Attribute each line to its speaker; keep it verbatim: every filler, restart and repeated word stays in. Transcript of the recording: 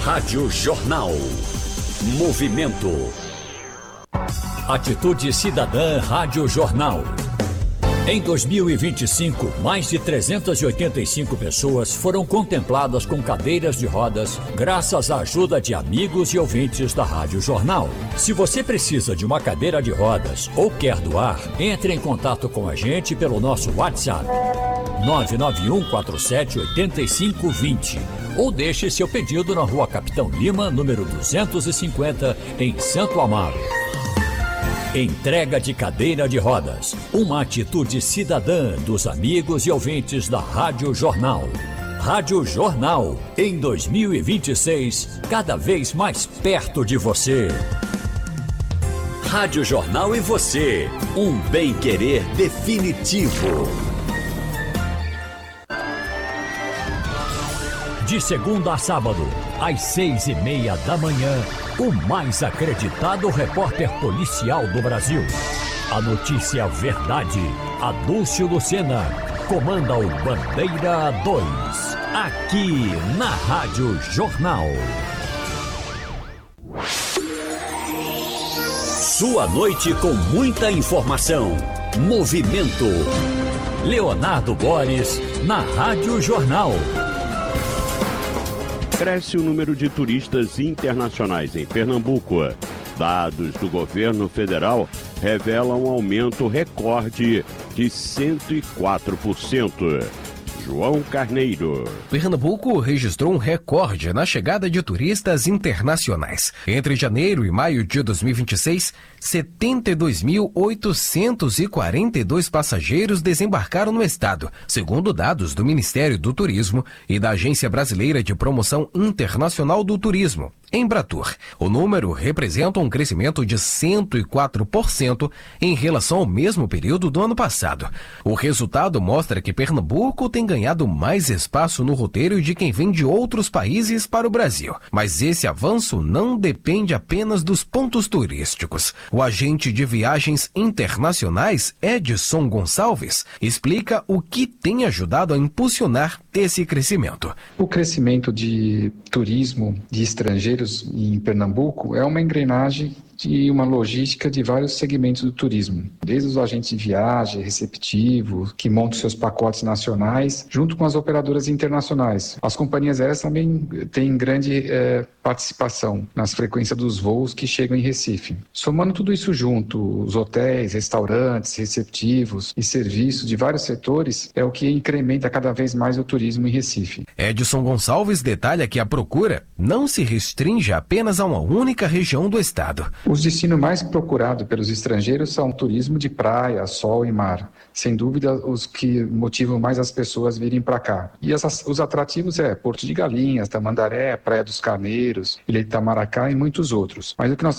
Speaker 1: Rádio Jornal. Movimento. Atitude Cidadã Rádio Jornal. Em dois mil e vinte e cinco, mais de trezentas e oitenta e cinco pessoas foram contempladas com cadeiras de rodas graças à ajuda de amigos e ouvintes da Rádio Jornal. Se você precisa de uma cadeira de rodas ou quer doar, entre em contato com a gente pelo nosso WhatsApp nove nove um quatro sete oito cinco dois zero ou deixe seu pedido na Rua Capitão Lima, número duzentos e cinquenta, em Santo Amaro. Entrega de cadeira de rodas, uma atitude cidadã dos amigos e ouvintes da Rádio Jornal. Rádio Jornal, em dois mil e vinte e seis, cada vez mais perto de você. Rádio Jornal e você, um bem-querer definitivo. De segunda a sábado, às seis e meia da manhã, o mais acreditado repórter policial do Brasil. A notícia verdade, Adúlcio Lucena, comanda o Bandeira dois, aqui na Rádio Jornal. Sua noite com muita informação. Movimento. Leonardo Boris, na Rádio Jornal.
Speaker 2: Cresce o número de turistas internacionais em Pernambuco. Dados do governo federal revelam um aumento recorde de cento e quatro por cento. João Carneiro.
Speaker 3: Pernambuco registrou um recorde na chegada de turistas internacionais. Entre janeiro e maio de dois mil e vinte e seis, setenta e dois mil oitocentos e quarenta e dois passageiros desembarcaram no estado, segundo dados do Ministério do Turismo e da Agência Brasileira de Promoção Internacional do Turismo, Embratur. O número representa um crescimento de cento e quatro por cento em relação ao mesmo período do ano passado. O resultado mostra que Pernambuco tem ganhado mais espaço no roteiro de quem vem de outros países para o Brasil. Mas esse avanço não depende apenas dos pontos turísticos. O agente de viagens internacionais, Edson Gonçalves, explica o que tem ajudado a impulsionar esse crescimento.
Speaker 4: O crescimento de turismo de estrangeiros em Pernambuco é uma engrenagem de uma logística de vários segmentos do turismo, desde os agentes de viagem, receptivos, que montam seus pacotes nacionais, junto com as operadoras internacionais. As companhias aéreas também têm grande é, participação nas frequências dos voos que chegam em Recife. Somando tudo isso junto, os hotéis, restaurantes, receptivos e serviços de vários setores, é o que incrementa cada vez mais o turismo em Recife.
Speaker 3: Edson Gonçalves detalha que a procura não se restringe apenas a uma única região do estado.
Speaker 4: Os destinos mais procurados pelos estrangeiros são turismo de praia, sol e mar. Sem dúvida, os que motivam mais as pessoas virem para cá. E as, os atrativos é Porto de Galinhas, Tamandaré, Praia dos Carneiros, Ilha de Itamaracá e muitos outros. Mas o que nós